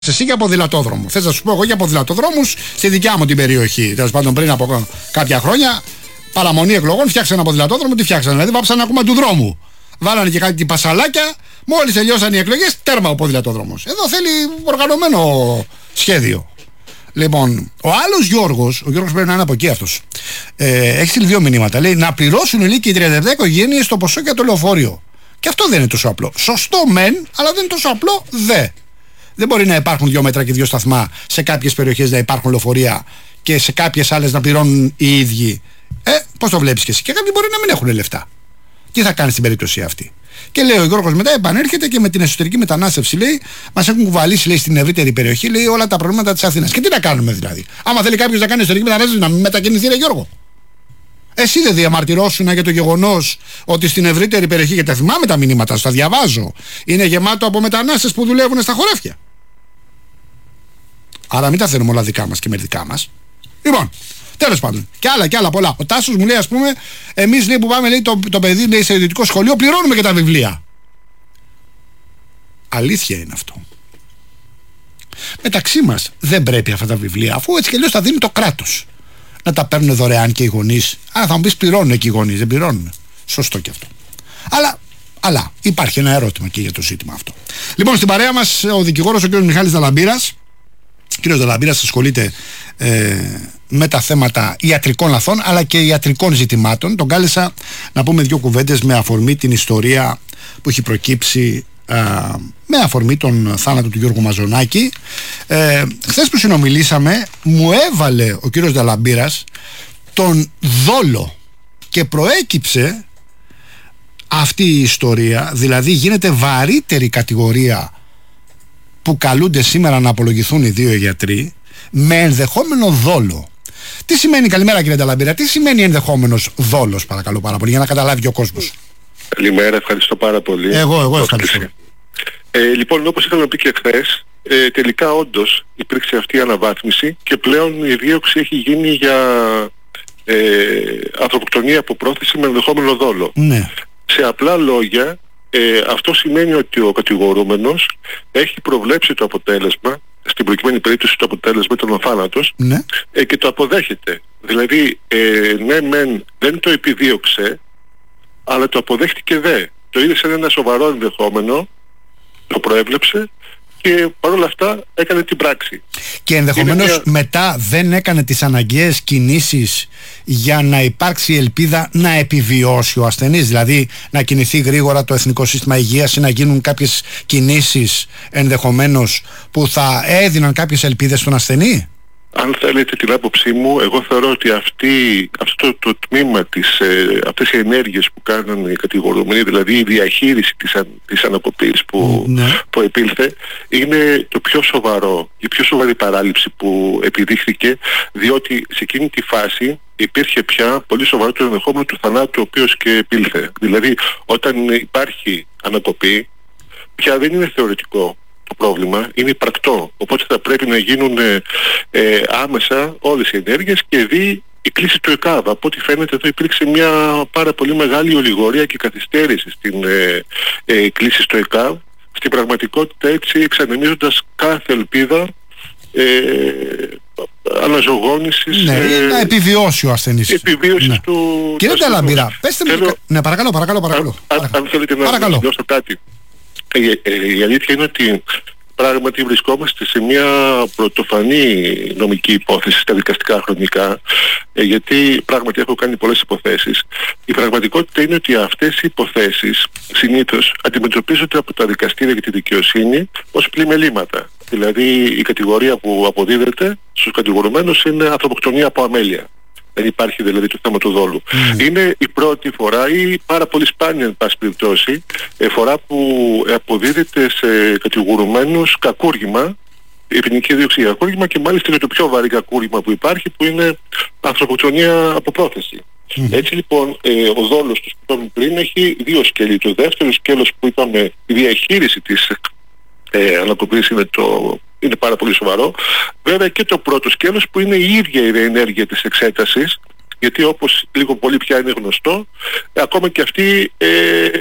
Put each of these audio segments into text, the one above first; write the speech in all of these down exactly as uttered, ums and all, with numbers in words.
Εσύ για ποδηλατόδρομο. Θες να σου πω εγώ για ποδηλατοδρόμους στη δικιά μου την περιοχή. Τέλος πάντων, πριν από κάποια χρόνια, παραμονή εκλογών, φτιάξαν ένα ποδηλατόδρομο. Τι φτιάξαν, δηλαδή βάψαν ένα κομμάτι του δρόμου. Βάλανε και κάτι πασαλάκια. Μόλις τελειώσαν οι εκλογές, τέρμα ο ποδηλατόδρομος. Εδώ θέλει οργανωμένο σχέδιο. Λοιπόν, ο άλλος Γιώργος, ο Γιώργος πρέπει να είναι από εκεί αυτός, ε, έχει στείλει δύο μηνύματα. Λέει να πληρώσουν οι τριάντα επτά οικογένειες το ποσό για το λεωφορείο. Και αυτό δεν είναι τόσο απλό. Σωστό μεν, αλλά δεν είναι τόσο απλό δε. Δεν μπορεί να υπάρχουν δύο μέτρα και δύο σταθμά σε κάποιες περιοχές να υπάρχουν λεωφορεία και σε κάποιες άλλες να πληρώνουν οι ίδιοι. Ε, πώς το βλέπεις και εσύ. Και κάποιοι μπορεί να μην έχουν λεφτά. Τι θα κάνει στην περίπτωση αυτή. Και λέει ο Γιώργος μετά επανέρχεται και με την εσωτερική μετανάστευση λέει μας έχουν κουβαλήσει λέει, στην ευρύτερη περιοχή λέει όλα τα προβλήματα της Αθήνας. Και τι να κάνουμε δηλαδή. Άμα θέλει κάποιος να κάνει εσωτερική μετανάστευση να μην μετακινηθεί, ρε Γιώργο. Εσύ δεν διαμαρτυρώσουν για το γεγονός ότι στην ευρύτερη περιοχή, γιατί θυμάμαι τα μηνύματα, στα διαβάζω, είναι γεμάτο από μετανάστες που δουλεύουν στα χωράφια. Άρα μην τα θέλουμε όλα δικά μας και μερικά μας. Λοιπόν, τέλος πάντων, και άλλα και άλλα πολλά. Ο Τάσος μου λέει, ας πούμε, εμείς λέει, που πάμε λέει, το, το παιδί λέει, σε ιδιωτικό σχολείο, πληρώνουμε και τα βιβλία. Αλήθεια είναι αυτό. Μεταξύ μας δεν πρέπει αυτά τα βιβλία, αφού έτσι κι αλλιώς τα δίνει το κράτος, να τα παίρνουν δωρεάν και οι γονείς. Α, θα μου πεις πληρώνουν και οι γονείς, δεν πληρώνουν. Σωστό και αυτό. Αλλά, αλλά υπάρχει ένα ερώτημα και για το ζήτημα αυτό. Λοιπόν, στην παρέα μας ο δικηγόρος ο κ. Μιχάλης Δαλαμπύρας. Ο κ. Δαλαμπύρας ασχολείται ε, με τα θέματα ιατρικών λαθών αλλά και ιατρικών ζητημάτων. Τον κάλεσα να πούμε δύο κουβέντες με αφορμή την ιστορία που έχει προκύψει ε, με αφορμή τον θάνατο του Γιώργου Μαζονάκη. Ε, χθες που συνομιλήσαμε μου έβαλε ο κ. Δαλαμπύρας τον δόλο και προέκυψε αυτή η ιστορία, δηλαδή γίνεται βαρύτερη κατηγορία που καλούνται σήμερα να απολογηθούν οι δύο γιατροί με ενδεχόμενο δόλο. Τι σημαίνει, καλημέρα κύριε Δαλαμπύρα, τι σημαίνει ενδεχόμενος δόλος, παρακαλώ πάρα πολύ, για να καταλάβει ο κόσμος. Καλημέρα, ευχαριστώ πάρα πολύ. Εγώ, εγώ ευχαριστώ. Ε, λοιπόν, όπως είχαμε πει και χθες, ε, τελικά όντως υπήρξε αυτή η αναβάθμιση και πλέον η δίωξη έχει γίνει για ε, ανθρωποκτονία από πρόθεση με ενδεχόμενο δόλο. Ναι. Σε απλά λόγια, Ε, αυτό σημαίνει ότι ο κατηγορούμενος έχει προβλέψει το αποτέλεσμα, στην προκειμένη περίπτωση το αποτέλεσμα ήταν ο θάνατος, ναι. ε, και το αποδέχεται. Δηλαδή, ε, ναι μεν δεν το επιδίωξε, αλλά το αποδέχτηκε δε. Το είδε σαν ένα σοβαρό ενδεχόμενο, το προέβλεψε και παρόλα αυτά έκανε την πράξη. Και ενδεχομένως μια... μετά δεν έκανε τις αναγκαίες κινήσεις για να υπάρξει ελπίδα να επιβιώσει ο ασθενής, δηλαδή να κινηθεί γρήγορα το Εθνικό Σύστημα Υγείας ή να γίνουν κάποιες κινήσεις ενδεχομένως που θα έδιναν κάποιες ελπίδες στον ασθενή. Αν θέλετε την άποψή μου, εγώ θεωρώ ότι αυτή, αυτό το, το τμήμα, της, ε, αυτές οι ενέργειες που κάνουν οι κατηγορούμενοι, δηλαδή η διαχείριση της, αν, της ανακοπής που, ναι. που επήλθε, είναι το πιο σοβαρό, η πιο σοβαρή παράληψη που επιδείχθηκε, διότι σε εκείνη τη φάση υπήρχε πια πολύ σοβαρό το ενδεχόμενο του θανάτου ο οποίος και επήλθε. Δηλαδή όταν υπάρχει ανακοπή, πια δεν είναι θεωρητικό το πρόβλημα, είναι υπαρκτό. Οπότε θα πρέπει να γίνουν ε, άμεσα όλες οι ενέργειες και δει η κλίση του ΕΚΑΒ. Από ό,τι φαίνεται εδώ υπήρξε μια πάρα πολύ μεγάλη ολιγορία και καθυστέρηση στην ε, ε, κλίση στο ΕΚΑΒ. Στην πραγματικότητα έτσι εξανεμίζοντας κάθε ελπίδα ε, αναζωογόνησης, ναι, ε, να επιβιώσει ο ασθενής. Επιβίωσης ναι. του... Κύριε Δαλαμπύρα, πέστε θέλω... μου... Ναι, παρακαλώ, παρακαλώ, παρακαλώ. Αν, αν, αν θέλετε να δηλώσω κάτι. Η, ε, η αλήθεια είναι ότι πράγματι βρισκόμαστε σε μια πρωτοφανή νομική υπόθεση στα δικαστικά χρονικά, ε, γιατί πράγματι έχω κάνει πολλές υποθέσεις. Η πραγματικότητα είναι ότι αυτές οι υποθέσεις συνήθως αντιμετωπίζονται από τα δικαστήρια και τη δικαιοσύνη ως πλημελήματα. Δηλαδή η κατηγορία που αποδίδεται στους κατηγορουμένους είναι ανθρωποκτονία από αμέλεια. Δεν υπάρχει δηλαδή το θέμα του δόλου. Mm. Είναι η πρώτη φορά ή πάρα πολύ σπάνια εν πάση περιπτώσει φορά που αποδίδεται σε κατηγορουμένους κακούργημα, η ποινική δίωξη κακούργημα, και μάλιστα είναι το πιο βαρύ κακούργημα που υπάρχει, που είναι ανθρωποκτονία από πρόθεση. Mm. Έτσι λοιπόν ε, ο δόλος του που είπαμε πριν έχει δύο σκέλη. Το δεύτερο σκέλος που είπαμε, η διαχείριση της ε, ανακοπής είναι το... είναι πάρα πολύ σοβαρό. Βέβαια και το πρώτο σκέλος που είναι η ίδια η ενέργεια της εξέτασης Γιατί όπως λίγο πολύ πια είναι γνωστό, ακόμα και αυτή ε,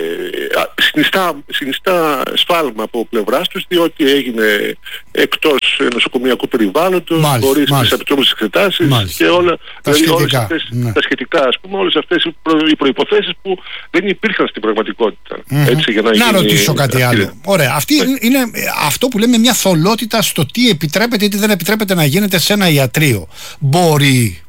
συνιστά, συνιστά σφάλμα από πλευράς τους, διότι έγινε εκτός νοσοκομιακού περιβάλλοντος, χωρίς τις επιτρόπες εξετάσεις και όλα τα, δηλαδή, σχετικά, αυτές, ναι. τα σχετικά, ας πούμε, όλες αυτές οι, προ, οι προϋποθέσεις που δεν υπήρχαν στην πραγματικότητα. Mm-hmm. Έτσι, για να να γίνει, ρωτήσω κάτι αυτή, άλλο. Ωραία, αυτή ναι. είναι αυτό που λέμε μια θολότητα στο τι επιτρέπεται ή τι δεν επιτρέπεται να γίνεται σε ένα ιατρείο. Μπορεί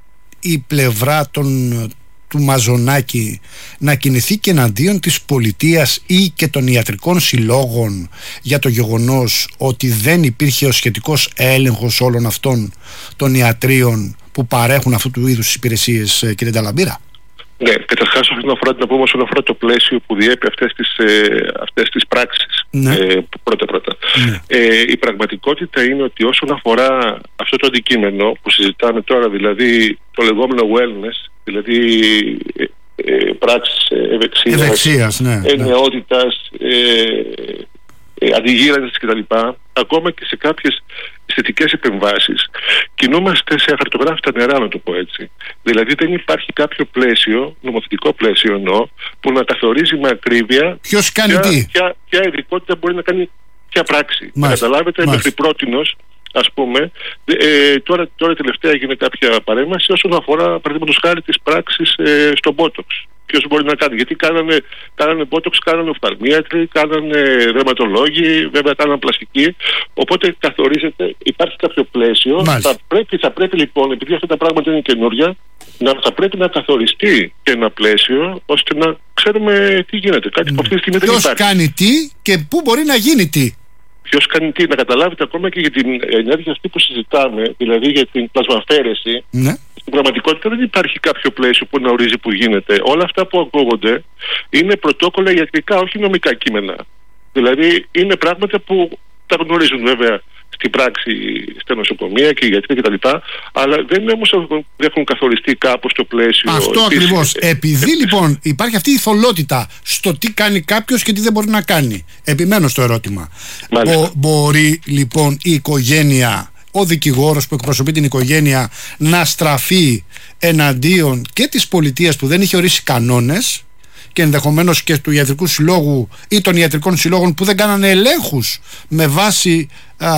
η πλευρά των, του Μαζονάκη να κινηθεί και εναντίον της πολιτείας ή και των ιατρικών συλλόγων για το γεγονός ότι δεν υπήρχε ο σχετικός έλεγχος όλων αυτών των ιατρίων που παρέχουν αυτού του είδους τις υπηρεσίες, κύριε Νταλαμπίρα? Ναι, καταρχάς όσον αφορά, να πούμε όσον αφορά το πλαίσιο που διέπει αυτές τις, ε, αυτές τις πράξεις, ναι. ε, πρώτα πρώτα. Ναι. Ε, η πραγματικότητα είναι ότι όσον αφορά αυτό το αντικείμενο που συζητάμε τώρα, δηλαδή το λεγόμενο wellness, δηλαδή ε, ε, πράξεις ευεξίας, ευεξίας ναι, εννεότητας, ναι. ε, ε, αντιγύρανσης κτλ. Ακόμα και σε κάποιες αισθητικές επεμβάσεις κινούμαστε σε αχαρτογράφητα νερά, να το πω έτσι. Δηλαδή δεν υπάρχει κάποιο πλαίσιο, νομοθετικό πλαίσιο εννοώ, που να καθορίζει με ακρίβεια ποιος κάνει ποια, τι, ποια, ποια ειδικότητα μπορεί να κάνει ποια πράξη. Να καταλάβετε, μέχρι πρότινος, ας πούμε, ε, τώρα, τώρα τελευταία έγινε κάποια παρέμβαση όσον αφορά, παραδείγματος χάρη, τις πράξεις ε, στο Botox. Ποιος μπορεί να κάνει, γιατί κάνανε, κάνανε Botox, κάνανε οφθαλμίατροι, κάνανε δερματολόγοι, βέβαια κάνανε πλαστική. Οπότε καθορίζεται, υπάρχει κάποιο πλαίσιο. Θα πρέπει, θα πρέπει λοιπόν, επειδή αυτά τα πράγματα είναι καινούρια, να, θα πρέπει να καθοριστεί και ένα πλαίσιο ώστε να ξέρουμε τι γίνεται. Κάτι που αυτή τη στιγμή δεν υπάρχει. Ποιος κάνει τι και πού μπορεί να γίνει τι. Ποιος κάνει τι, να καταλάβετε ακόμα και για την ενέργεια αυτή που συζητάμε, δηλαδή για την πλασμαφέρεση. Ναι. Στην πραγματικότητα δεν υπάρχει κάποιο πλαίσιο που να ορίζει που γίνεται. Όλα αυτά που ακούγονται είναι πρωτόκολλα ιατρικά, όχι νομικά κείμενα. Δηλαδή είναι πράγματα που τα γνωρίζουν βέβαια στην πράξη στα νοσοκομεία και οι γιατροί κτλ. Αλλά δεν είναι όμως δεν έχουν καθοριστεί κάπως το πλαίσιο. Αυτό ακριβώς. Επειδή λοιπόν υπάρχει αυτή η θολότητα στο τι κάνει κάποιος και τι δεν μπορεί να κάνει. Επιμένω στο ερώτημα. Μπο, μπορεί λοιπόν η οικογένεια, ο δικηγόρος που εκπροσωπεί την οικογένεια, να στραφεί εναντίον και της πολιτείας που δεν είχε ορίσει κανόνες και ενδεχομένως και του ιατρικού συλλόγου ή των ιατρικών συλλόγων που δεν κάνανε ελέγχους με βάση α,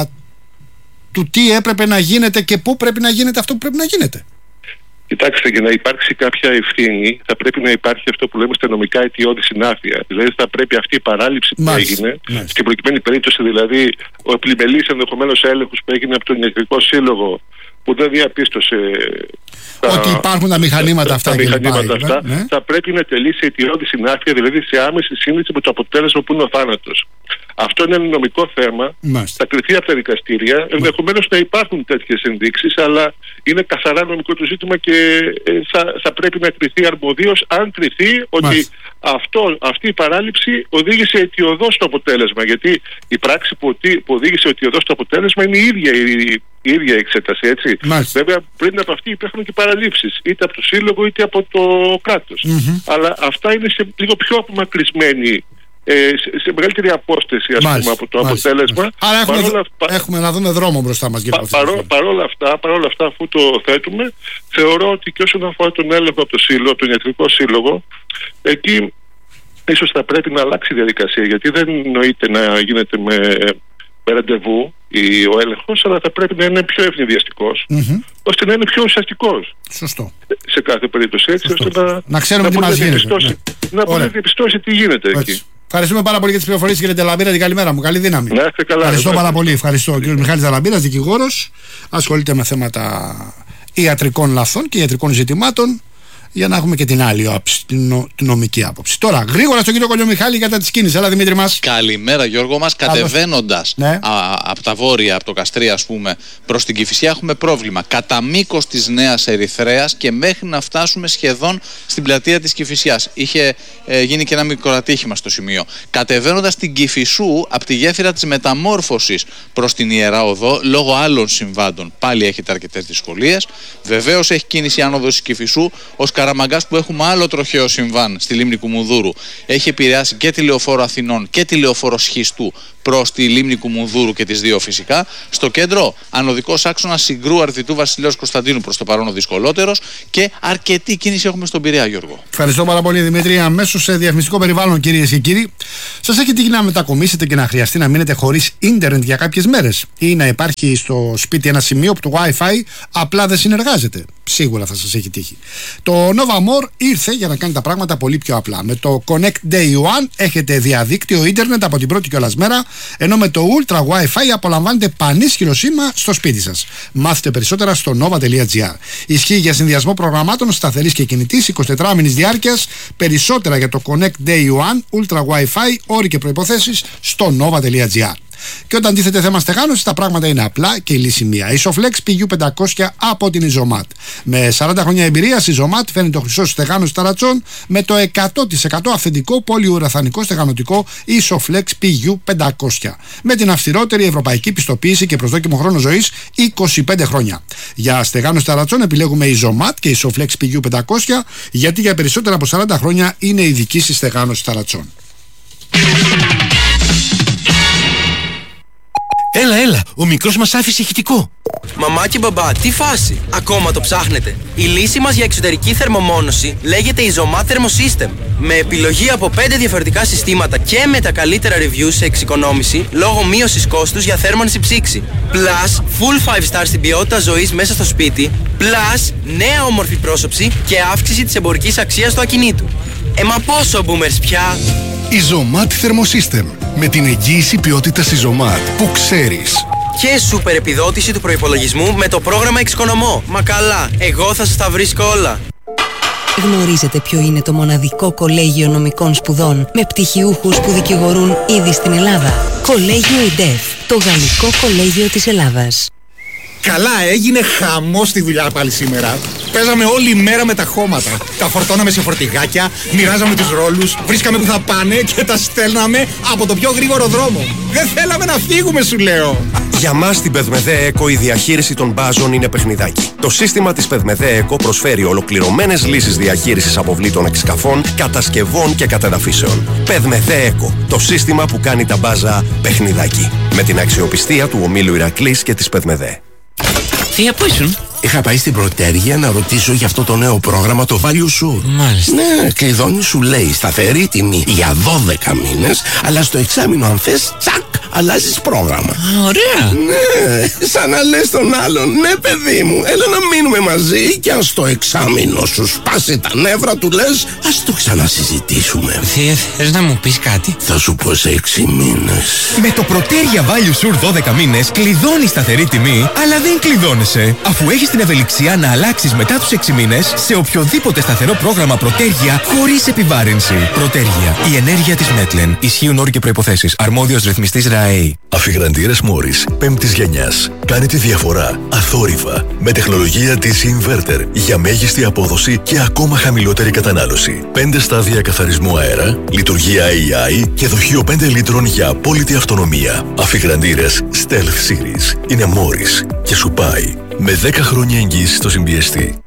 του τι έπρεπε να γίνεται και πού πρέπει να γίνεται αυτό που πρέπει να γίνεται? Κοιτάξτε, για να υπάρξει κάποια ευθύνη θα πρέπει να υπάρχει αυτό που λέμε στα νομικά αιτιώδη συνάφεια. Δηλαδή θα πρέπει αυτή η παράληψη που μάλιστα, έγινε, μάλιστα. στην προκειμένη περίπτωση δηλαδή ο επιμελής ενδεχομένως έλεγχος που έγινε από τον ιατρικό σύλλογο που δεν διαπίστωσε ότι τα, υπάρχουν τα μηχανήματα τα, αυτά, τα και μηχανήματα λοιπά, αυτά ναι. θα πρέπει να τελεί σε αιτιώδη συνάφεια, δηλαδή σε άμεση σύνδεση με το αποτέλεσμα που είναι ο θάνατος. Αυτό είναι ένα νομικό θέμα. Μάλιστα. Θα κριθεί από τα δικαστήρια. Ενδεχομένως να υπάρχουν τέτοιες ενδείξεις, αλλά είναι καθαρά νομικό το ζήτημα και ε, θα, θα πρέπει να κριθεί αρμοδίως αν κριθεί ότι αυτό, αυτή η παράληψη οδήγησε αιτιωδώς στο αποτέλεσμα. Γιατί η πράξη που, που οδήγησε αιτιωδώς στο αποτέλεσμα είναι η ίδια η, η ίδια εξέταση, έτσι. Μάλιστα. Βέβαια, πριν από αυτή υπήρχαν και παραλήψεις, είτε από το σύλλογο είτε από το κράτος. Mm-hmm. Αλλά αυτά είναι σε λίγο πιο απομακρυσμένοι. Ε, σε, σε μεγαλύτερη απόσταση ας πούμε, από το μάλιστα, αποτέλεσμα. Μάλιστα. Άρα έχουμε, παρόλα, πα, έχουμε να δούμε δρόμο μπροστά μας. Πα, παρό, παρόλα, αυτά, παρόλα αυτά, αφού το θέτουμε, θεωρώ ότι και όσον αφορά τον έλεγχο από το σύλλογο, από τον ιατρικό σύλλογο, εκεί ίσως θα πρέπει να αλλάξει η διαδικασία, γιατί δεν νοείται να γίνεται με, με ραντεβού η, ο έλεγχος, αλλά θα πρέπει να είναι πιο ευνηδιαστικός, mm-hmm. ώστε να είναι πιο ουσιαστικός. Σωστό. Σε κάθε περίπτωση, έτσι, ώστε να, να ξέρουμε τι μας γίνεται. Ναι. Να μπορεί να διαπιστώσει τι γίνεται έτσι. Εκεί. Ευχαριστούμε πάρα πολύ για τις πληροφορίες, κύριε Νταλαμπίρα. Την καλημέρα μου. Καλή δύναμη. Να είστε καλά. Ευχαριστώ πάρα πολύ. Ευχαριστώ. Ο κύριος Μιχάλης Νταλαμπίρας, δικηγόρος, ασχολείται με θέματα ιατρικών λαθών και ιατρικών ζητημάτων, για να έχουμε και την άλλη άποψη, την, νο, την νομική άποψη. Τώρα, γρήγορα στον κύριο Κολιομιχάλη κατά τη κίνηση. Έλα, Δημήτρη μας. Καλημέρα, Γιώργο μας. Κατεβαίνοντας ναι. από τα βόρεια, από το Καστρί, ας πούμε, προς την Κηφισιά, έχουμε πρόβλημα κατά μήκος της Νέας Ερυθρέας και μέχρι να φτάσουμε σχεδόν στην πλατεία της Κηφισιάς. Είχε ε, γίνει και ένα μικρό ατύχημα στο σημείο. Κατεβαίνοντας την Κηφισού, από τη γέφυρα της Μεταμόρφωσης προς την Ιερά Οδό, λόγω άλλων συμβάντων, πάλι έχετε αρκετές δυσκολίες. Βεβαίως έχει κίνηση άνοδος της Κηφισού ως Καραμαγκάς που έχουμε άλλο τροχαίο συμβάν στη λίμνη Κουμουνδούρου έχει επηρεάσει και τη λεωφόρο Αθηνών και τη λεωφόρο Σχιστού προς τη λίμνη Κουμουνδούρου και τις δύο φυσικά. Στο κέντρο, ανωδικός άξονας Συγκρού Αρθιτού Βασιλέως Κωνσταντίνου προς το παρόν ο δυσκολότερος και αρκετή κίνηση έχουμε στον Πειραιά, Γιώργο. Ευχαριστώ πάρα πολύ, Δημήτρη. Αμέσως σε διαφημιστικό περιβάλλον, κυρίες και κύριοι. Σας έχει τύχει να μετακομίσετε και να χρειαστεί να μείνετε χωρίς ίντερνετ για κάποιες μέρες ή να υπάρχει στο σπίτι ένα σημείο που το Wi-Fi απλά δεν συνεργάζεται? Σίγουρα θα σας έχει τύχει. Το Nova More ήρθε για να κάνει τα πράγματα πολύ πιο απλά. Με το Connect Day One έχετε διαδίκτυο ίντερνετ από την πρώτη κιόλας μέρα, ενώ με το Ultra Wi-Fi απολαμβάνετε πανίσχυρο σήμα στο σπίτι σας. Μάθετε περισσότερα στο nova τελεία gr. Ισχύει για συνδυασμό προγραμμάτων σταθερής και κινητής εικοσιτετράωρης διάρκειας. Περισσότερα για το Connect Day One Ultra Wi-Fi, όροι και προϋποθέσεις στο nova τελεία gr. Και όταν τίθεται θέμα στεγάνωσης, τα πράγματα είναι απλά και η λύση μία. Isoflex πι γιου πεντακόσια από την Isomat. Με σαράντα χρόνια εμπειρίας, η Isomat φέρνει το χρυσό στεγάνωση ταρατσών με το εκατό τοις εκατό αυθεντικό πολυουραθανικό στεγανοτικό Isoflex πι γιου πεντακόσια. Με την αυστηρότερη ευρωπαϊκή πιστοποίηση και προσδόκιμο χρόνο ζωής είκοσι πέντε χρόνια. Για στεγάνωση ταρατσών επιλέγουμε Isomat και Isoflex πι γιου πεντακόσια, γιατί για περισσότερα από σαράντα χρόνια είναι ειδική στη στεγάνωση ταρατσών. Έλα, έλα, ο μικρός μας άφησε ηχητικό. Μαμά και μπαμπά, τι φάση, ακόμα το ψάχνετε? Η λύση μας για εξωτερική θερμομόνωση λέγεται Isomat Thermosystem. Με επιλογή από πέντε διαφορετικά συστήματα και με τα καλύτερα reviews σε εξοικονόμηση λόγω μείωσης κόστους για θέρμανση ψήξη. Plus, full five star στην ποιότητα ζωής μέσα στο σπίτι. Plus, νέα όμορφη πρόσωψη και αύξηση της εμπορικής αξίας του ακινήτου. Ε, μα πόσο boomers πια! Isomat Thermosystem. Με την εγγύηση ποιότητας Isomat που ξέρεις. Και σούπερ επιδότηση του προϋπολογισμού με το πρόγραμμα Εξοικονομώ. Μα καλά, εγώ θα σας τα βρίσκω όλα. Γνωρίζετε ποιο είναι το μοναδικό κολέγιο νομικών σπουδών με πτυχιούχους που δικηγορούν ήδη στην Ελλάδα? Κολέγιο ΙΝΤΕΦ, το γαλλικό κολέγιο της Ελλάδας. Καλά, έγινε χαμός στη δουλειά πάλι σήμερα. Παίζαμε όλη μέρα με τα χώματα. Τα φορτώναμε σε φορτηγάκια, μοιράζαμε τους ρόλους, βρίσκαμε που θα πάνε και τα στέλναμε από το πιο γρήγορο δρόμο. Δεν θέλαμε να φύγουμε, σου λέω. Για μας στην Πεδμεδέ Eco η διαχείριση των μπάζων είναι παιχνιδάκι. Το σύστημα της Πεδμεδέ Eco προσφέρει ολοκληρωμένες λύσεις διαχείρισης αποβλήτων εξκαφών, κατασκευών και κατεδαφίσεων. Πεδμεδέ Eco, το σύστημα που κάνει τα μπάζα παιχνιδάκι. Με την αξιοπιστία του ομίλου Ηρακλής και της Πεδμεδέ. Θεία, πού ήσουν? Είχα πάει στην Πρωτέργεια να ρωτήσω για αυτό το νέο πρόγραμμα, το Value Sure. Μάλιστα. Ναι, κλειδώνει, σου λέει σταθερή τιμή για δώδεκα μήνες, αλλά στο εξάμηνο αν θες, τσακ, αλλάζεις πρόγραμμα. Α, ωραία. Ναι, σαν να λες τον άλλον, ναι παιδί μου, έλα να μείνουμε μαζί και αν στο εξάμηνο σου σπάσει τα νεύρα του λες, ας το ξανασυζητήσουμε. Θεία, θες να μου πεις κάτι? Θα σου πω σε έξι μήνες. Με το Πρωτέργεια Value Sure δώδεκα μήνες κλειδώνεις σταθερή τιμή, αλλά δεν κλειδώνεσαι, αφού έχεις την ευελιξία να αλλάξεις μετά τους έξι μήνες σε οποιοδήποτε σταθερό πρόγραμμα Πρωτέργεια χωρίς επιβάρυνση. Πρωτέργεια, η ενέργεια της Μέτλεν. Ισχύουν όροι και προϋποθέσεις. Αρμόδιος ρυθμιστής ΡΑΕΗ. Αφιγραντήρες Μόρις πέμπτης γενιάς. Κάνει τη διαφορά αθόρυβα με τεχνολογία ντι σι Inverter για μέγιστη απόδοση και ακόμα χαμηλότερη κατανάλωση. πέντε στάδια καθαρισμού αέρα, λειτουργία έι άι και δοχείο πέντε λίτρων για απόλυτη αυτονομία. Αφιγραντήρες Stealth Series είναι Μόρις και σου πάει με δέκα χρόνια εγγύηση στο συμπιεστή.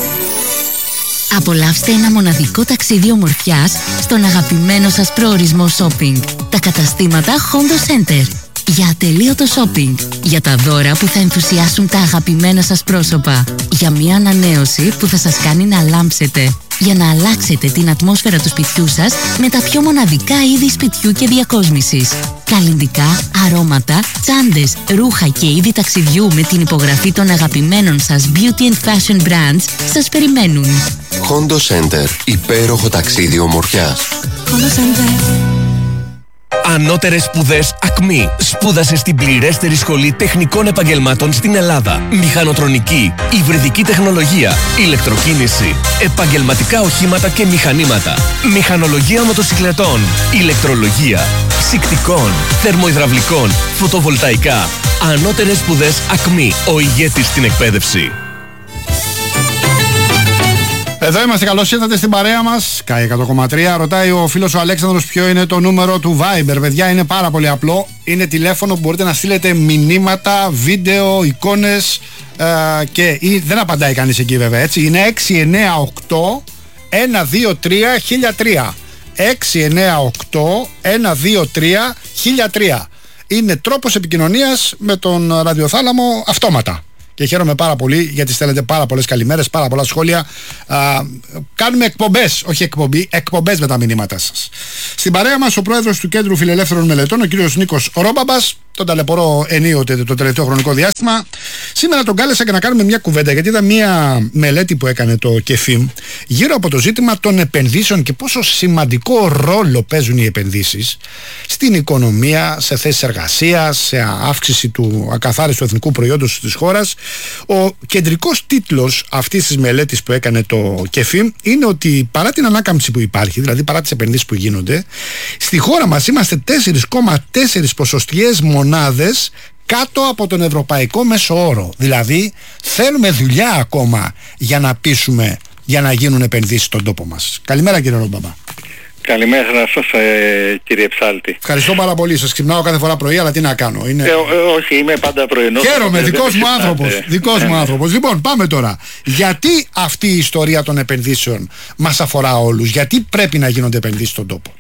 Απολαύστε ένα μοναδικό ταξίδι ομορφιάς στον αγαπημένο σας προορισμό shopping. Τα καταστήματα Hondo Center. Για ατελείωτο shopping. Για τα δώρα που θα ενθουσιάσουν τα αγαπημένα σας πρόσωπα. Για μια ανανέωση που θα σας κάνει να λάμψετε. Για να αλλάξετε την ατμόσφαιρα του σπιτιού σας με τα πιο μοναδικά είδη σπιτιού και διακόσμησης. Καλλυντικά, αρώματα, τσάντες, ρούχα και είδη ταξιδιού με την υπογραφή των αγαπημένων σας beauty and fashion brands σας περιμένουν. Hondo Center. Υπέροχο ταξίδι ομορφιάς. Hondo Center. Ανώτερες σπουδές ΑΚΜΗ. Σπούδασε στην πληρέστερη σχολή τεχνικών επαγγελμάτων στην Ελλάδα. Μηχανοτρονική, υβριδική τεχνολογία, ηλεκτροκίνηση, επαγγελματικά οχήματα και μηχανήματα, μηχανολογία μοτοσυκλετών, ηλεκτρολογία, ψυκτικών, θερμοϊδραυλικών, φωτοβολταϊκά. Ανώτερες σπουδές ΑΚΜΗ. Ο ηγέτης στην εκπαίδευση. Εδώ είμαστε, καλώς ήρθατε στην παρέα μας. ΚΑΙ εκατό κόμμα τρία. Ρωτάει ο φίλος ο Αλέξανδρος ποιο είναι το νούμερο του Viber. Παιδιά, είναι πάρα πολύ απλό. Είναι τηλέφωνο που μπορείτε να στείλετε μηνύματα, βίντεο, εικόνες ε, και ή, δεν απαντάει κανείς εκεί βέβαια, έτσι. Είναι έξι εννιά οκτώ ένα δύο τρία χίλια τρία. έξι εννιά οκτώ ένα δύο τρία χίλια τρία. Είναι τρόπος επικοινωνίας με τον ραδιοθάλαμο αυτόματα. Και χαίρομαι πάρα πολύ γιατί στέλνετε πάρα πολλές καλημέρες, πάρα πολλά σχόλια. Α, κάνουμε εκπομπές, όχι εκπομπή, εκπομπές με τα μηνύματά σας. Στην παρέα μας ο πρόεδρος του Κέντρου Φιλελεύθερων Μελετών, ο κύριος Νίκος Ρόμπαμπας, τον ταλαιπωρώ ενίοτε το τελευταίο χρονικό διάστημα. Σήμερα τον κάλεσα και να κάνουμε μια κουβέντα, γιατί είδα μια μελέτη που έκανε το ΚΕΦΙΜ γύρω από το ζήτημα των επενδύσεων και πόσο σημαντικό ρόλο παίζουν οι επενδύσεις στην οικονομία, σε θέσεις εργασίας, σε αύξηση του ακαθάριστου εθνικού προϊόντος της χώρας. Ο κεντρικός τίτλος αυτής της μελέτης που έκανε το ΚΕΦΙΜ είναι ότι παρά την ανάκαμψη που υπάρχει, δηλαδή παρά τις επενδύσεις που γίνονται, στη χώρα μας είμαστε τέσσερα κόμμα τέσσερα ποσοστιαίες μονάδες κάτω από τον ευρωπαϊκό μέσο όρο. Δηλαδή θέλουμε δουλειά ακόμα για να πείσουμε, για να γίνουν επενδύσεις στον τόπο μας. Καλημέρα κύριε Ρόμπαμπα. Καλημέρα σας ε, κύριε Ψάλτη. Ευχαριστώ πάρα πολύ. Σας ξυπνάω κάθε φορά πρωί, αλλά τι να κάνω. Είναι... Ε, ε, όχι, είμαι πάντα πρωινός. Χαίρομαι, δικός μου άνθρωπος. Δικός μου άνθρωπος. Λοιπόν, πάμε τώρα. Γιατί αυτή η ιστορία των επενδύσεων μας αφορά όλους? Γιατί πρέπει να γίνονται επενδύσεις στον τόπο?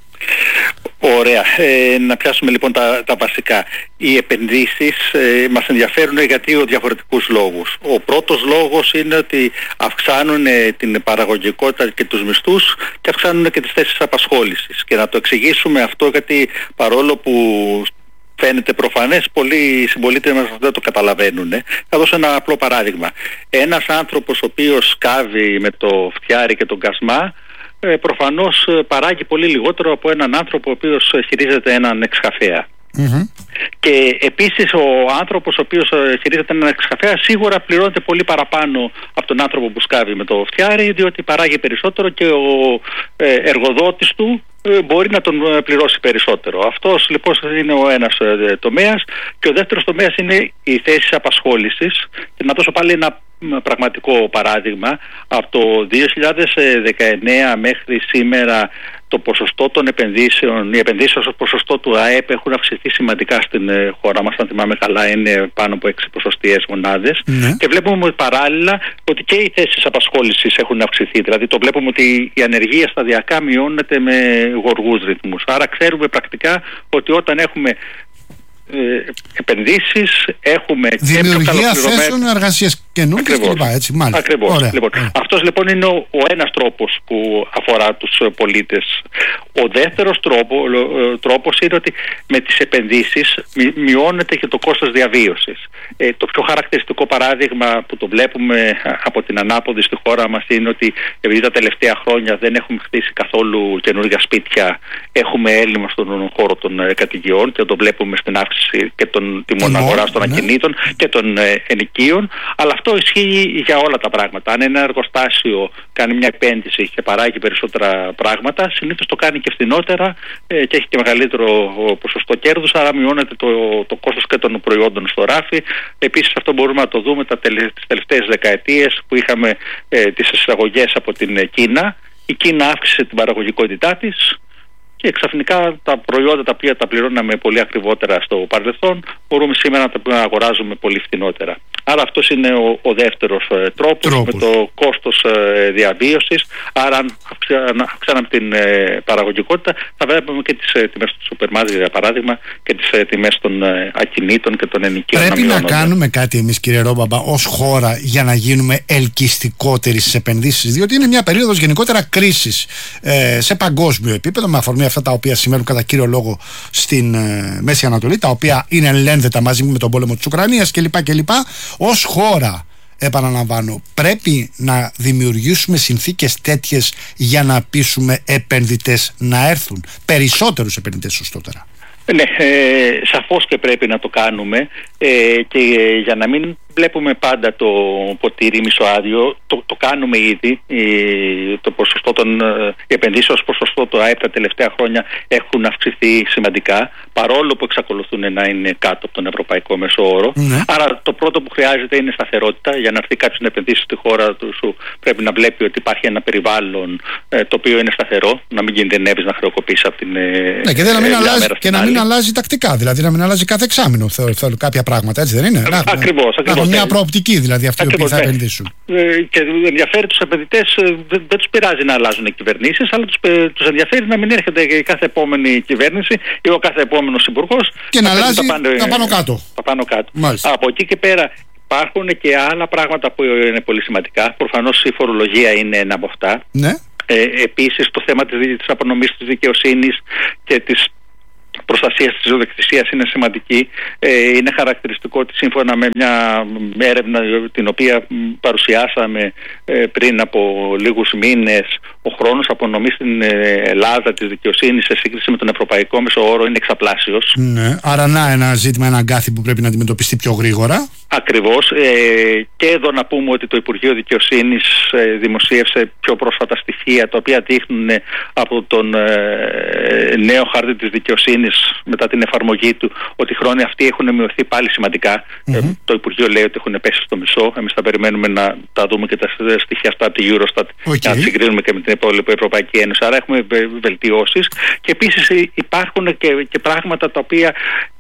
Ωραία. Ε, να πιάσουμε λοιπόν τα, τα βασικά. Οι επενδύσεις ε, μας ενδιαφέρουν για δύο διαφορετικούς λόγους. Ο πρώτος λόγος είναι ότι αυξάνουν ε, την παραγωγικότητα και τους μισθούς και αυξάνουν και τις θέσεις απασχόλησης. Και να το εξηγήσουμε αυτό, γιατί παρόλο που φαίνεται προφανές, πολλοί συμπολίτες μας δεν το καταλαβαίνουν. Θα δώσω ένα απλό παράδειγμα. Ένας άνθρωπος ο οποίος σκάβει με το φτιάρι και τον κασμά, Ε, προφανώς παράγει πολύ λιγότερο από έναν άνθρωπο ο οποίος χειρίζεται έναν εξκαφέα. Mm-hmm. Και επίσης ο άνθρωπος ο οποίος χειρίζεται έναν εξκαφέα σίγουρα πληρώνεται πολύ παραπάνω από τον άνθρωπο που σκάβει με το φτιάρι, διότι παράγει περισσότερο και ο ε, εργοδότης του ε, μπορεί να τον πληρώσει περισσότερο. Αυτός λοιπόν είναι ο ένας ε, τομέας. Και ο δεύτερος τομέας είναι οι θέσεις απασχόλησης. Και να δώσω πάλι ένα πραγματικό παράδειγμα. Από το δύο χιλιάδες δεκαεννέα μέχρι σήμερα το ποσοστό των επενδύσεων, οι επενδύσεις ως ποσοστό του ΑΕΠ έχουν αυξηθεί σημαντικά στην χώρα μας. Αν θυμάμαι καλά, είναι πάνω από έξι ποσοστιαίες μονάδες. Ναι. Και βλέπουμε παράλληλα ότι και οι θέσεις απασχόλησης έχουν αυξηθεί. Δηλαδή το βλέπουμε ότι η ανεργία σταδιακά μειώνεται με γοργούς ρυθμούς. Άρα ξέρουμε πρακτικά ότι όταν έχουμε Ε, επενδύσεις, έχουμε δημιουργία θέσεων εργασίας καινούργιες κλπ. Έτσι, μάλιστα. Ακριβώς. Ωραία. Λοιπόν, Ωραία. Αυτός λοιπόν είναι ο, ο ένας τρόπος που αφορά τους πολίτες. Ο δεύτερος τρόπο, ο, τρόπος είναι ότι με τις επενδύσεις μει, μειώνεται και το κόστος διαβίωσης. Ε, το πιο χαρακτηριστικό παράδειγμα που το βλέπουμε από την ανάποδη στη χώρα μας είναι ότι επειδή τα τελευταία χρόνια δεν έχουμε χτίσει καθόλου καινούργια σπίτια, έχουμε έλλειμμα στον χώρο των ε, κατοικιών και το βλέπουμε στην αύξηση και των τιμών αγοράς των ναι. ακινήτων και των ε, ενοικίων. Αλλά αυτό ισχύει για όλα τα πράγματα. Αν ένα εργοστάσιο κάνει μια επένδυση και παράγει περισσότερα πράγματα, συνήθως το κάνει και φθηνότερα ε, και έχει και μεγαλύτερο ποσοστό κέρδους, άρα μειώνεται το, το κόστος και των προϊόντων στο ράφι. Επίσης αυτό μπορούμε να το δούμε τα τελε, τις τελευταίες δεκαετίες που είχαμε ε, τις εισαγωγές από την Κίνα. Η Κίνα αύξησε την παραγωγικότητά της και ξαφνικά τα προϊόντα τα οποία τα πληρώναμε πολύ ακριβότερα στο παρελθόν μπορούμε σήμερα να τα αγοράζουμε πολύ φθηνότερα. Άρα αυτός είναι ο, ο δεύτερος ε, τρόπος, τρόπος με το κόστος ε, διαβίωσης. Άρα αν αυξάναμε την ε, παραγωγικότητα θα βλέπουμε και τις ε, τιμές του σούπερ μάρκετ για παράδειγμα και τις ε, τιμές των ε, ακινήτων και των ενοικίων. Πρέπει να, να κάνουμε κάτι εμείς κύριε Ρόμπαμπα ως χώρα για να γίνουμε ελκυστικότεροι στις επενδύσεις, διότι είναι μια περίοδος γενικότερα κρίσης ε, σε παγκόσμιο επίπεδο, με αφορμή αυτά τα οποία σημαίνουν κατά κύριο λόγο στην ε, Μέση Ανατολή, τα οποία είναι ελένδετα μαζί με τον πόλεμο της Ουκρανίας κλπ. κλπ. Ως χώρα, επαναλαμβάνω, πρέπει να δημιουργήσουμε συνθήκες τέτοιες για να πείσουμε επενδυτές να έρθουν, περισσότερους επενδυτές σωστότερα. Ναι, ε, σαφώς και πρέπει να το κάνουμε ε, και ε, για να μην βλέπουμε πάντα το ποτήρι μισοάδιο, το, το κάνουμε ήδη. Ε, το ποσοστό των ε, επενδύσεων ως ποσοστό του ΑΕΠ τα τελευταία χρόνια έχουν αυξηθεί σημαντικά, παρόλο που εξακολουθούν να είναι κάτω από τον ευρωπαϊκό μέσο όρο. Ναι. Άρα το πρώτο που χρειάζεται είναι σταθερότητα. Για να έρθει κάποιος να επενδύσει στη χώρα του σου πρέπει να βλέπει ότι υπάρχει ένα περιβάλλον ε, το οποίο είναι σταθερό, να μην κινδυνεύεις να χρεοκοπήσεις από την ε, ναι, και, δεν, να μην αλλάζει, και να μην μην αλλάζει τακτικά, δηλαδή να μην αλλάζει κάθε εξάμηνο. Θέλω, θέλω κάποια πράγματα, έτσι δεν είναι. Ακριβώς. Να έχουν μια προοπτική δηλαδή αυτοί οι οποίοι θα επενδύσουν. Ε, και ενδιαφέρει τους επενδυτές, ε, δεν, δεν τους πειράζει να αλλάζουν οι κυβερνήσεις, αλλά τους, ε, τους ενδιαφέρει να μην έρχεται η κάθε επόμενη κυβέρνηση ή ο κάθε επόμενος υπουργός και να, να αλλάζει τα πάνω, τα πάνω κάτω. Τα πάνω κάτω. Από εκεί και πέρα. Υπάρχουν και άλλα πράγματα που είναι πολύ σημαντικά. Προφανώς η φορολογία είναι ένα από αυτά. Ναι. Ε, επίσης το θέμα της, της απονομής της δικαιοσύνης και της προστασίας της ιδιοκτησίας είναι σημαντική. Ε, είναι χαρακτηριστικό ότι σύμφωνα με μια έρευνα την οποία παρουσιάσαμε ε, πριν από λίγους μήνες, ο χρόνος απονομής στην Ελλάδα της δικαιοσύνης σε σύγκριση με τον ευρωπαϊκό μέσο όρο είναι εξαπλάσιος. Ναι, άρα να ένα ζήτημα, ένα αγκάθι που πρέπει να αντιμετωπιστεί πιο γρήγορα. Ακριβώς. Ε, και εδώ να πούμε ότι το Υπουργείο Δικαιοσύνης ε, δημοσίευσε πιο πρόσφατα στοιχεία τα οποία δείχνουν ε, από τον ε, νέο χάρτη της δικαιοσύνης μετά την εφαρμογή του ότι οι χρόνοι αυτοί έχουν μειωθεί πάλι σημαντικά. Mm-hmm. Ε, το Υπουργείο λέει ότι έχουν πέσει στο μισό. Εμείς θα περιμένουμε να τα δούμε και τα στοιχεία αυτά από τη Eurostat okay. για να συγκρίνουμε και με την υπόλοιπη Ευρωπαϊκή Ένωση. Άρα έχουμε βελτιώσεις και επίσης υπάρχουν και, και πράγματα τα οποία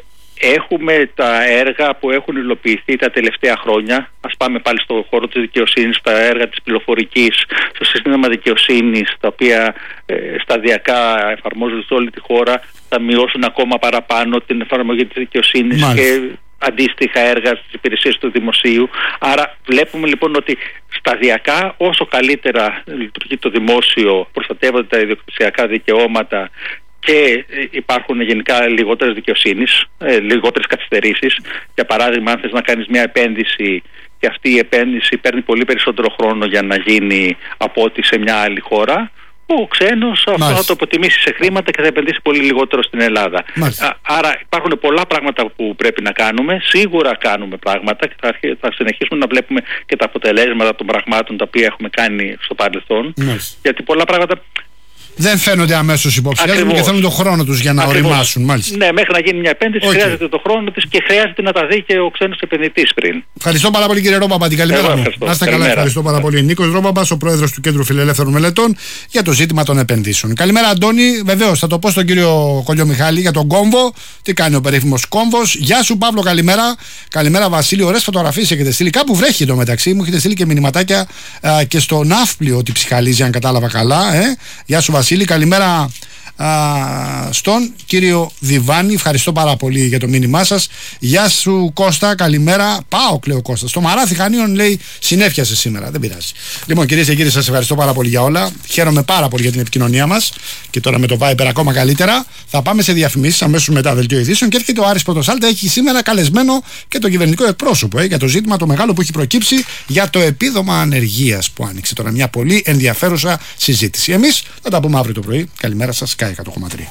έχουμε τα έργα που έχουν υλοποιηθεί τα τελευταία χρόνια. Ας πάμε πάλι στο χώρο της δικαιοσύνης, τα έργα της πληροφορικής, στο σύστημα δικαιοσύνης, τα οποία ε, σταδιακά εφαρμόζονται σε όλη τη χώρα, θα μειώσουν ακόμα παραπάνω την εφαρμογή της δικαιοσύνης. Μάλιστα. Και αντίστοιχα έργα στις υπηρεσίες του δημοσίου. Άρα βλέπουμε λοιπόν ότι σταδιακά όσο καλύτερα λειτουργεί το δημόσιο, προστατεύονται τα ιδιοκτησιακά δικαιώματα και υπάρχουν γενικά λιγότερες δικαιοσύνης, ε, λιγότερες καθυστερήσεις. Για παράδειγμα, αν θες να κάνεις μια επένδυση και αυτή η επένδυση παίρνει πολύ περισσότερο χρόνο για να γίνει από ό,τι σε μια άλλη χώρα, ο ξένος αυτό θα το αποτιμήσει σε χρήματα και θα επενδύσει πολύ λιγότερο στην Ελλάδα. Α, άρα υπάρχουν πολλά πράγματα που πρέπει να κάνουμε. Σίγουρα κάνουμε πράγματα και θα, θα συνεχίσουμε να βλέπουμε και τα αποτελέσματα των πραγμάτων τα οποία έχουμε κάνει στο παρελθόν. Μάλιστα. Γιατί πολλά πράγματα δεν φαίνονται αμέσως υποψιάζονται και θέλουν τον χρόνο τους για να Ακριβώς. οριμάσουν. Μάλιστα. Ναι, μέχρι να γίνει μια επένδυση okay. χρειάζεται τον χρόνο της και χρειάζεται να τα δει και ο ξένος επενδυτής πριν. Ευχαριστώ πάρα πολύ, κύριε Ρόμπαμπα. Την καλημέρα μου. Να είστε καλά. Ευχαριστώ πάρα πολύ. Νίκος Ρόμπαμπας, ο πρόεδρος του Κέντρου Φιλελεύθερων Μελετών, για το ζήτημα των επενδύσεων. Καλημέρα, Αντώνη. Βεβαίως, θα το πω στον κύριο Κολιομιχάλη για τον κόμβο. Τι κάνει ο περίφημος κόμβος. Γεια σου, Παύλο, καλημέρα. Καλημέρα, Βασίλη. Ωραίες φωτογραφίες έχετε στείλει. Κάπου βρέχει εδώ μεταξύ. Μου έχετε στείλει και μηνυματάκια α, και στο ναύπλιο ότι ψυχαλίζει, αν κατάλαβα καλά. Ε. Γεια σου, Βασίλη. Καλημέρα. Α, στον κύριο Διβάνη, ευχαριστώ πάρα πολύ για το μήνυμά σας. Γεια σου, Κώστα, καλημέρα. Πάω, κλαίω Κώστα. Στο Μαράθι Χανίων λέει συνέφιασε σήμερα. Δεν πειράζει. Λοιπόν, κυρίες και κύριοι, σας ευχαριστώ πάρα πολύ για όλα. Χαίρομαι πάρα πολύ για την επικοινωνία μας. Και τώρα με το Viber ακόμα καλύτερα. Θα πάμε σε διαφημίσεις αμέσως μετά δελτίο ειδήσεων. Και έρχεται ο Άρης Πρωτοσάλτα. Έχει σήμερα καλεσμένο και το κυβερνητικό εκπρόσωπο ε, για το ζήτημα το μεγάλο που έχει προκύψει για το επίδομα ανεργίας που άνοιξε τώρα. Μια πολύ ενδιαφέρουσα συζήτηση. Εμείς θα τα πούμε αύριο το πρωί. Καλημέρα σας. εκατό κόμμα τρία.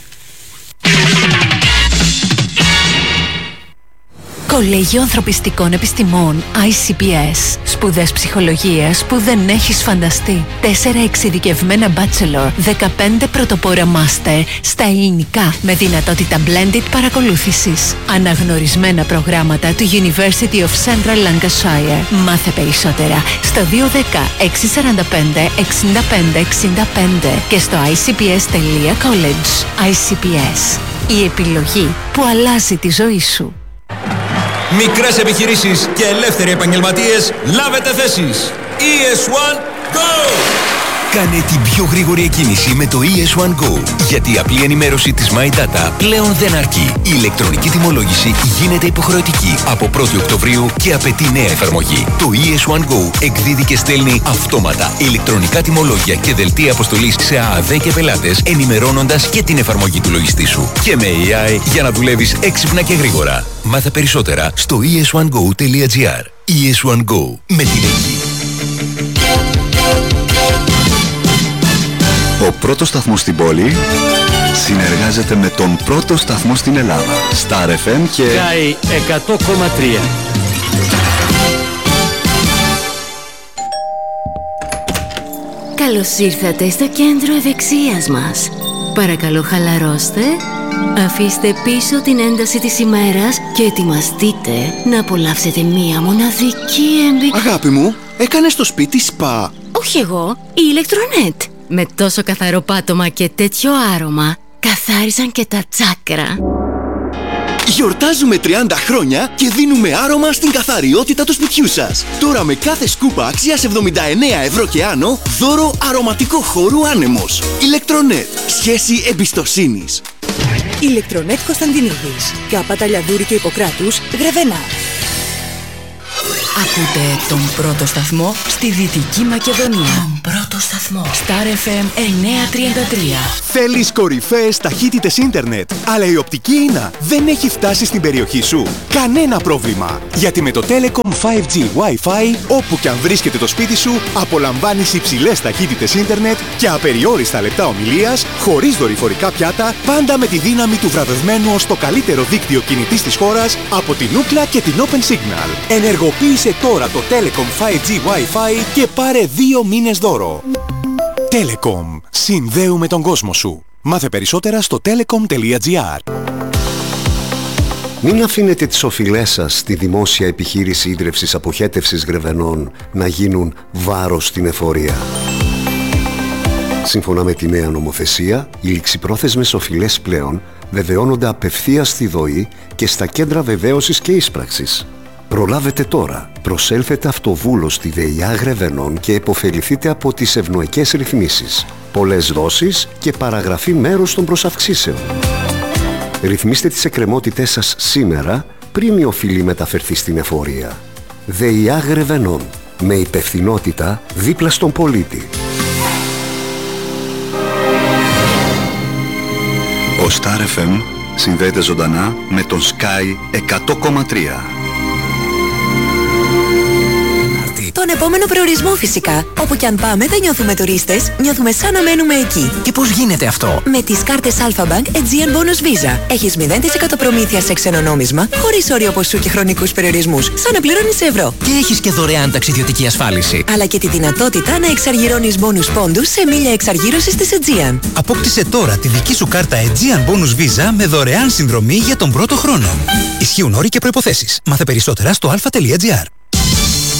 Κολέγιο Ανθρωπιστικών Επιστημών άι σι πι ες. Σπουδές ψυχολογίας που δεν έχεις φανταστεί. Τέσσερα εξειδικευμένα bachelor, δεκαπέντε πρωτοπόρα master στα ελληνικά με δυνατότητα blended παρακολούθησης. Αναγνωρισμένα προγράμματα του University of Central Lancashire. Μάθε περισσότερα στο δύο ένα μηδέν έξι τέσσερα πέντε εξήντα πέντε εξήντα πέντε και στο άι σι πι ες τελεία college. άι σι πι ες. Η επιλογή που αλλάζει τη ζωή σου. Μικρές επιχειρήσεις και ελεύθεροι επαγγελματίες, λάβετε θέσεις. ι ες one Go! Κάνε την πιο γρήγορη εκκίνηση με το ι ες one Go. Γιατί η απλή ενημέρωση της My Data πλέον δεν αρκεί. Η ηλεκτρονική τιμολόγηση γίνεται υποχρεωτική από πρώτη Οκτωβρίου και απαιτεί νέα εφαρμογή. Το ι ες one Go εκδίδει και στέλνει αυτόματα ηλεκτρονικά τιμολόγια και δελτία αποστολής σε ΑΑΔ και πελάτες, ενημερώνοντας και την εφαρμογή του λογιστή σου. Και με έι άι για να δουλεύεις έξυπνα και γρήγορα. Μάθε περισσότερα στο ι ες one go τελεία τζι άρ. ι ες one Go. Με την εκεί. Ο πρώτος σταθμός στην πόλη συνεργάζεται με τον πρώτο σταθμό στην Ελλάδα. Star εφ εμ και Sky εκατό κόμμα τρία. Καλώς ήρθατε στο κέντρο ευεξίας μας. Παρακαλώ χαλαρώστε, αφήστε πίσω την ένταση της ημέρας και ετοιμαστείτε να απολαύσετε μία μοναδική εμπειρία. Αγάπη μου, έκανες το σπίτι σπα? Όχι εγώ, η ηλεκτρονέτ. Με τόσο καθαρό πάτωμα και τέτοιο άρωμα, καθάρισαν και τα τσάκρα. Γιορτάζουμε τριάντα χρόνια και δίνουμε άρωμα στην καθαριότητα του σπιτιού σας. Τώρα με κάθε σκούπα αξίας εβδομήντα εννέα ευρώ και άνω, δώρο αρωματικό χώρου άνεμος. Ηλεκτρονέτ. Σχέση εμπιστοσύνης. Ηλεκτρονέτ Κωνσταντινίδης. Κάπα Ταλιαδούρη και Ιπποκράτους, Γρεβενά. Ακούτε τον πρώτο σταθμό στη Δυτική Μακεδονία. Τον πρώτο σταθμό. Star εφ εμ εννιακόσια τριάντα τρία. Θέλεις κορυφαίες ταχύτητες ίντερνετ, αλλά η οπτική ίνα δεν έχει φτάσει στην περιοχή σου? Κανένα πρόβλημα, γιατί με το Telecom φάιβ τζι Wi-Fi, όπου και αν βρίσκεται το σπίτι σου, απολαμβάνεις υψηλές ταχύτητες ίντερνετ και απεριόριστα λεπτά ομιλίας, χωρίς δορυφορικά πιάτα, πάντα με τη δύναμη του βραβευμένου ως το καλύτερο δίκτυο κινητής της χώρας από την Ookla και την Open Signal. Ενεργοποίησε τώρα το Telecom φάιβ τζι Wi-Fi και πάρε δύο μήνες δώρο. Telecom. Συνδέουμε τον κόσμο σου. Μάθε περισσότερα στο telecom τελεία gr. Μην αφήνετε τις οφειλές σας στη δημόσια επιχείρηση ίδρευσης αποχέτευσης Γρεβενών να γίνουν βάρος στην εφορία. Σύμφωνα με τη νέα νομοθεσία, οι ληξιπρόθεσμες οφειλές πλέον βεβαιώνονται απευθείας στη ΔΟΗ και στα κέντρα βεβαίωσης και ίσπραξης. Προλάβετε τώρα. Προσέλθετε αυτοβούλος στη ΔΕΙΑ Γρεβενών και επωφεληθείτε από τις ευνοϊκές ρυθμίσεις. Πολλές δόσεις και παραγραφή μέρους των προσαυξήσεων. Ρυθμίστε τις εκκρεμότητές σας σήμερα πριν η οφειλή μεταφερθεί στην εφορία. ΔΕΙΑ Γρεβενών. Με υπευθυνότητα δίπλα στον πολίτη. Ο Star εφ εμ συνδέεται ζωντανά με τον Sky εκατό κόμμα τρία. Τον επόμενο προορισμό φυσικά. Όπου κι αν πάμε δεν νιώθουμε τουρίστες, νιώθουμε σαν να μένουμε εκεί. Και πώς γίνεται αυτό? Με τις κάρτες Alpha Bank Aegean Bonus Visa. Έχεις μηδέν τοις εκατό προμήθεια σε ξένο νόμισμα, χωρίς όριο ποσού και χρονικούς περιορισμούς, σαν να πληρώνεις ευρώ. Και έχεις και δωρεάν ταξιδιωτική ασφάλιση. Αλλά και τη δυνατότητα να εξαργυρώνεις bonus πόντους σε μίλια εξαργύρωσης της Aegean. Απόκτησε τώρα τη δική σου κάρτα Aegean Bonus Visa με δωρεάν συνδρομή για τον πρώτο χρόνο. Ισχύουν όροι και προϋποθέσεις. Μάθε περισσότερα στο alpha τελεία gr.